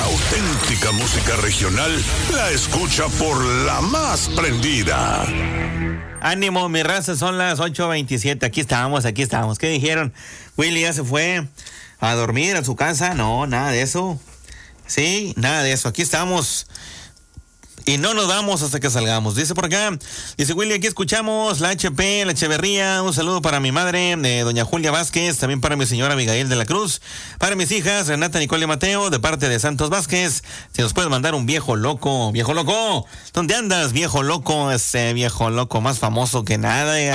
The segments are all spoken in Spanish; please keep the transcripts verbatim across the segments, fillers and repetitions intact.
La auténtica música regional la escucha por la más prendida. Ánimo, mi raza, son las ocho veintisiete. Aquí estamos, aquí estamos. ¿Qué dijeron? Willy ya se fue a dormir a su casa. No, nada de eso. Sí, nada de eso. Aquí estamos. Y no nos vamos hasta que salgamos. Dice por acá, dice Willy, aquí escuchamos la H P, la Echeverría. Un saludo para mi madre, eh, doña Julia Vázquez. También para mi señora Abigail de la Cruz. Para mis hijas, Renata, Nicole y Mateo, de parte de Santos Vázquez. Si nos puedes mandar un viejo loco. Viejo loco, ¿dónde andas, viejo loco? Ese viejo loco más famoso que nada. Eh,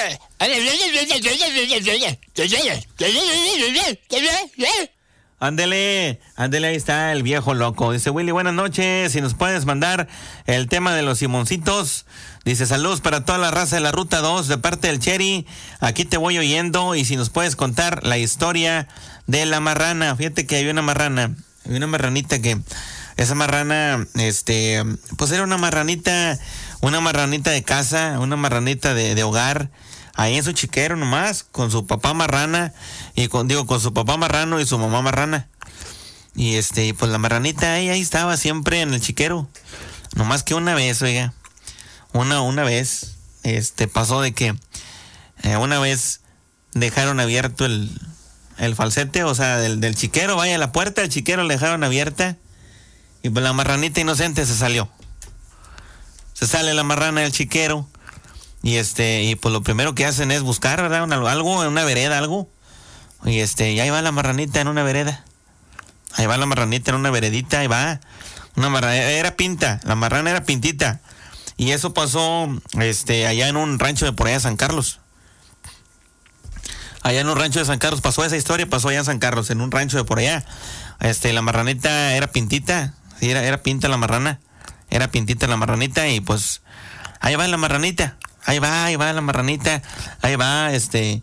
Ándele, ándele, ahí está el viejo loco. Dice Willy, buenas noches, si nos puedes mandar el tema de los Simoncitos. Dice, saludos para toda la raza de la Ruta dos, de parte del Cheri. Aquí te voy oyendo, y si nos puedes contar la historia de la marrana. Fíjate que había una marrana, había una marranita que, esa marrana, este, pues era una marranita, una marranita de casa, una marranita de, de hogar, ahí en su chiquero nomás, con su papá marrana, y con, digo, con su papá marrano y su mamá marrana. Y este, pues la marranita ahí, ahí estaba siempre en el chiquero. Nomás que una vez, oiga, una, una vez, este, pasó de que eh, una vez dejaron abierto el, el falsete, o sea, del, del chiquero, vaya, la puerta del chiquero la dejaron abierta, y pues la marranita inocente se salió. Se sale la marrana del chiquero. Y este, y pues lo primero que hacen es buscar, ¿verdad? Una, algo, en una vereda, algo. Y este, y ahí va la marranita en una vereda. Ahí va la marranita en una veredita, ahí va. Una marrana, era pinta, la marrana era pintita. Y eso pasó, este, allá en un rancho de por allá de San Carlos. Allá en un rancho de San Carlos pasó esa historia, pasó allá en San Carlos, en un rancho de por allá. Este, la marranita era pintita, sí, era, era pinta la marrana. Era pintita la marranita, y pues ahí va la marranita. Ahí va, ahí va la marranita, ahí va, este,